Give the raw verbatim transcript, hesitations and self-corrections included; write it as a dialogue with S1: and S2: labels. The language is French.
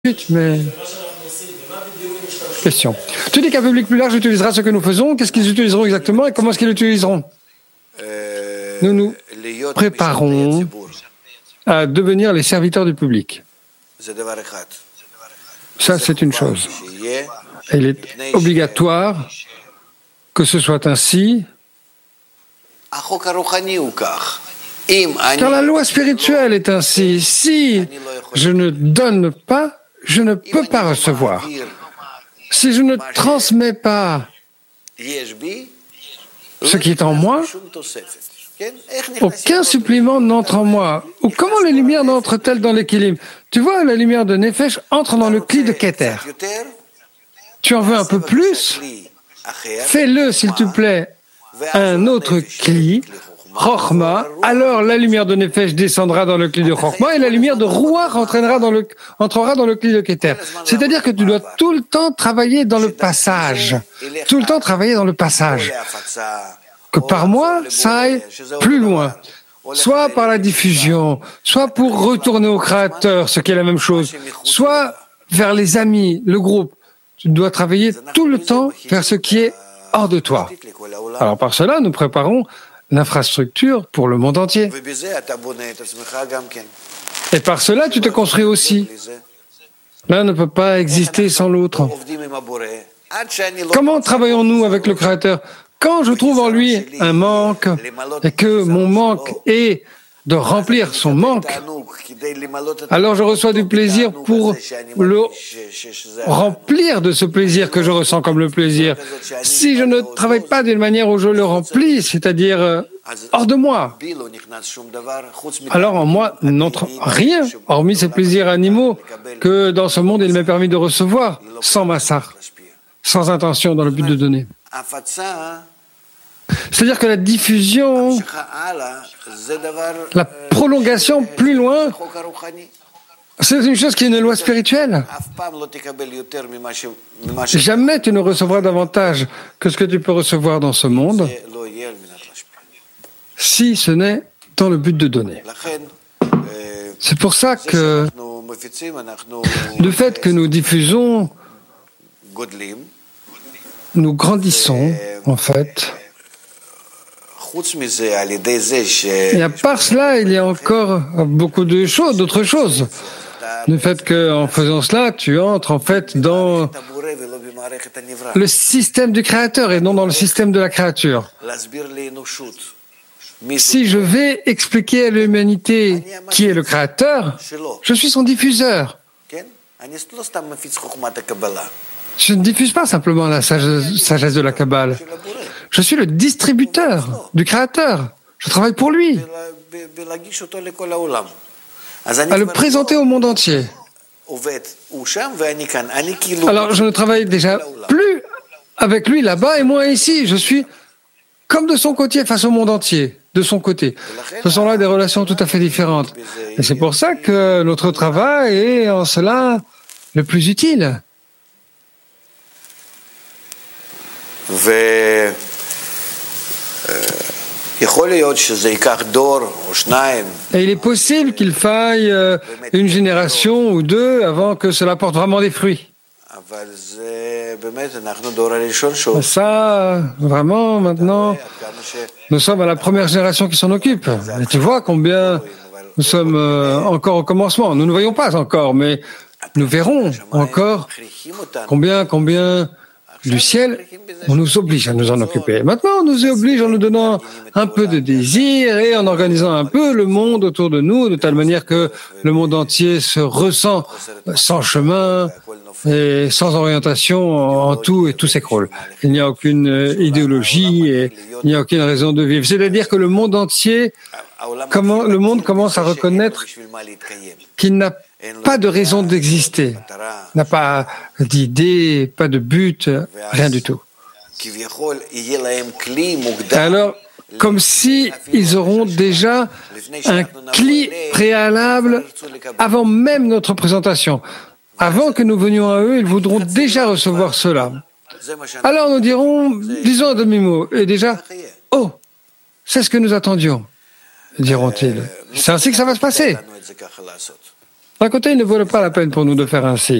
S1: mais... Question. Tu dis qu'un public plus large utilisera ce que nous faisons. Qu'est-ce qu'ils utiliseront exactement et comment est-ce qu'ils l'utiliseront? Nous nous préparons à devenir les serviteurs du public. Ça, c'est une chose. Et il est obligatoire que ce soit ainsi, car la loi spirituelle est ainsi. Si je ne donne pas, je ne peux pas recevoir. Si je ne transmets pas ce qui est en moi, aucun supplément n'entre en moi. Ou comment les lumières n'entrent-elles dans l'équilibre? Tu vois, la lumière de Nefesh entre dans le cli de Keter. Tu en veux un peu plus? Fais-le, s'il te plaît, un autre cli, Chochma, alors la lumière de Nefesh descendra dans le cli de Chochma et la lumière de Ruach entraînera dans le, entrera dans le cli de Keter. C'est-à-dire que tu dois tout le temps travailler dans le passage. Tout le temps travailler dans le passage. Que par moi, ça aille plus loin. Soit par la diffusion, soit pour retourner au Créateur, ce qui est la même chose, soit vers les amis, le groupe. Tu dois travailler tout le temps vers ce qui est hors de toi. Alors par cela, nous préparons l'infrastructure pour le monde entier. Et par cela, tu te construis aussi. L'un ne peut pas exister sans l'autre. Comment travaillons-nous avec le Créateur? Quand je trouve en lui un manque et que mon manque est de remplir son manque, alors je reçois du plaisir pour le remplir de ce plaisir que je ressens comme le plaisir. Si je ne travaille pas d'une manière où je le remplis, c'est-à-dire hors de moi, alors en moi n'entre rien, hormis ces plaisirs animaux que dans ce monde il m'est permis de recevoir, sans massacre, sans intention dans le but de donner. C'est-à-dire que la diffusion, la prolongation plus loin, c'est une chose qui est une loi spirituelle. Jamais tu ne recevras davantage que ce que tu peux recevoir dans ce monde, si ce n'est dans le but de donner. C'est pour ça que le fait que nous diffusons, nous grandissons, en fait. Et à part cela, il y a encore beaucoup de choses, d'autres choses. Le fait qu'en faisant cela, tu entres en fait dans le système du Créateur et non dans le système de la créature. Si je vais expliquer à l'humanité qui est le Créateur, je suis son diffuseur. Je ne diffuse pas simplement la sagesse de la Kabbale. Je suis le distributeur du Créateur. Je travaille pour lui. À le présenter au monde entier. Alors, je ne travaille déjà plus avec lui là-bas et moi ici. Je suis comme de son côté face au monde entier, de son côté. Ce sont là des relations tout à fait différentes. Et c'est pour ça que notre travail est en cela le plus utile. Et il est possible qu'il faille une génération ou deux avant que cela porte vraiment des fruits. Ça, vraiment, maintenant, nous sommes à la première génération qui s'en occupe. Et tu vois combien nous sommes encore au commencement. Nous ne voyons pas encore, mais nous verrons encore combien, combien du ciel, on nous oblige à nous en occuper. Maintenant, on nous oblige en nous donnant un peu de désir et en organisant un peu le monde autour de nous, de telle manière que le monde entier se ressent sans chemin et sans orientation en tout, et tout s'écroule. Il n'y a aucune idéologie et il n'y a aucune raison de vivre. C'est-à-dire que le monde entier, comment, le monde commence à reconnaître qu'il n'a pas de raison d'exister, n'a pas d'idée, pas de but, rien du tout. Alors, comme si ils auront déjà un cli préalable avant même notre présentation. Avant que nous venions à eux, ils voudront déjà recevoir cela. Alors nous dirons, disons un demi-mot, et déjà, oh, c'est ce que nous attendions, diront-ils. C'est ainsi que ça va se passer. D'un côté, il ne vaut pas la peine pour nous de faire ainsi.